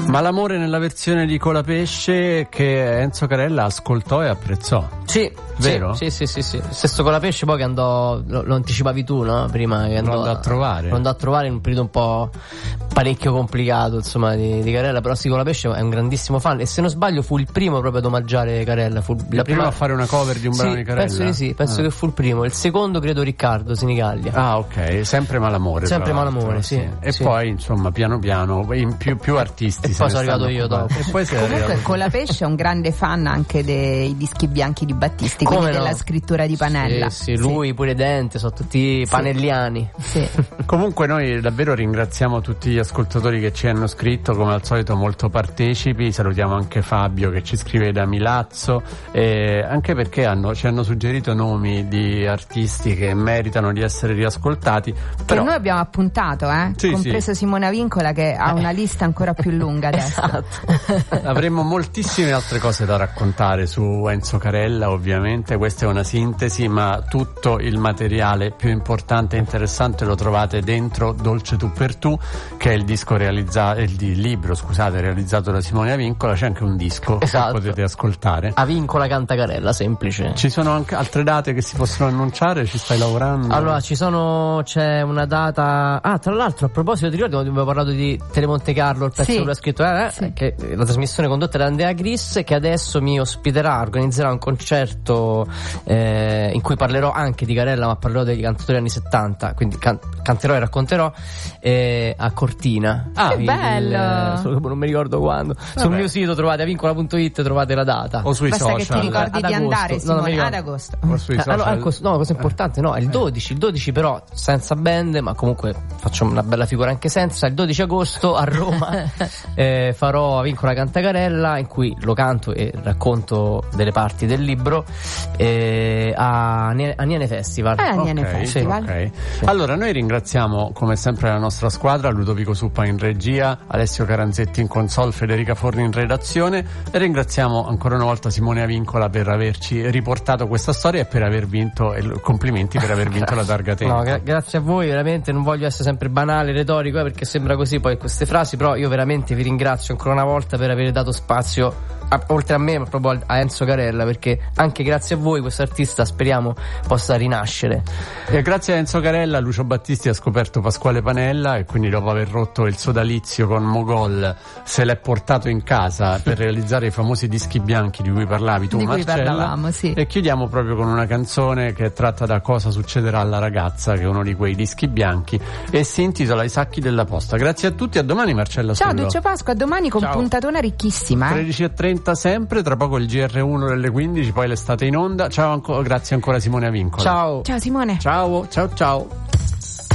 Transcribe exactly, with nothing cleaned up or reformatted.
Malamore nella versione di Colapesce che Enzo Carella ascoltò e apprezzò. Sì, vero? Sì, sì, sì, sì. Stesso Colapesce poi che andò, lo, lo anticipavi tu, no? Prima che andò, lo andò a trovare. Lo andò a trovare in un periodo un po' parecchio complicato, insomma, di, di Carella, però sì, Colapesce è un grandissimo fan e se non sbaglio fu il primo proprio ad omaggiare Carella, fu il la primo prima a fare una cover di un brano sì, di Carella. Penso di sì, penso ah. che fu il primo, il secondo credo Riccardo Sinigaglia. Ah, ok, sempre Malamore. Sempre Malamore, sì. E sì. poi insomma piano piano in più, più artisti. E poi sono arrivato io dopo. E poi Comunque Colapesce è un grande fan anche dei dischi bianchi di Battisti, Come quindi no? della scrittura di Panella. Sì, sì, lui sì. pure Dente, sono tutti sì. panelliani. Sì. Comunque noi davvero ringraziamo tutti gli ascoltatori che ci hanno scritto, come al solito molto partecipi. Salutiamo anche Fabio che ci scrive da Milazzo, eh, anche perché hanno, ci hanno suggerito nomi di artisti che meritano di essere riascoltati. Però Che noi abbiamo appuntato, eh? Sì, compreso sì. Simona Vincola che ha una lista ancora più lunga adesso. Esatto. Avremmo moltissime altre cose da raccontare su Enzo Carella, ovviamente questa è una sintesi, ma tutto il materiale più importante e interessante lo trovate dentro Dolce tu per tu, che è il disco realizzato, il libro scusate realizzato da Simone Vincola. C'è anche un disco esatto. che potete ascoltare. A Vincola canta Carella, semplice. Ci sono anche altre date che si possono annunciare? Ci stai lavorando? Allora ci sono, c'è una data. Ah, tra l'altro a proposito ti ricordi quando abbiamo parlato di Telemonte Carlo, il pezzo sì. che lui ha scritto eh, sì. che la trasmissione condotta da Andrea Gris, che adesso mi ospiterà, organizzerà un concerto eh, in cui parlerò anche di Carella, ma parlerò dei cantatori anni settanta, quindi can- canterò e racconterò eh, a Cortina. Ah, che il, bello! Il, solo che non mi ricordo quando. Vabbè. Sul mio sito trovate avincola punto it, trovate la data. O sui Basta social. che ti ricordi Ad di agosto. andare, No, Simone, non mi ad ricordo. agosto. O sui Eh, social. allora, ecco, no, cosa importante, no, è il dodici, il dodici però senza band, ma comunque faccio una bella figura anche senza. Il dodici agosto a Roma eh, farò Vincola canta Carella, in cui lo canto e racconto delle parti del libro eh, a, Nie- a Niene Festival. Eh, a Niene Ok, Festival. ok. Allora noi ringraziamo come sempre la nostra squadra, Ludovico Suppa in regia, Alessio Caranzetti in console, Federica Forni in redazione, e ringraziamo ancora una volta Simone Avincola per averci riportato questa storia e per aver vinto, e complimenti per aver vinto la targa tempo. No, gra- grazie a voi, veramente non voglio essere sempre banale, retorico, eh, perché sembra così poi queste frasi, però io veramente vi ringrazio ancora una volta per aver dato spazio a, oltre a me, ma proprio a Enzo Carella, perché anche grazie a voi questo artista speriamo possa rinascere. E grazie a Enzo Carella Lucio Battisti ha scoperto Pasquale Panella e quindi dopo aver rotto il sodalizio con Mogol se l'è portato in casa per realizzare i famosi dischi bianchi di cui parlavi tu, Di cui Marcella. parlavamo, sì. E chiudiamo proprio con una canzone che è tratta da Cosa succederà alla ragazza, che è uno di quei dischi bianchi e si intitola I sacchi della posta. Grazie a tutti, a domani Marcella Ciao Sullo. Duccio Pasqua, a domani con Ciao. puntatona ricchissima. eh. tredici e trenta sempre, tra poco il G R uno delle quindici, poi l'estate in onda. Ciao, anco, grazie ancora Simone Avincola. Ciao. Ciao Simone. Ciao, ciao, ciao.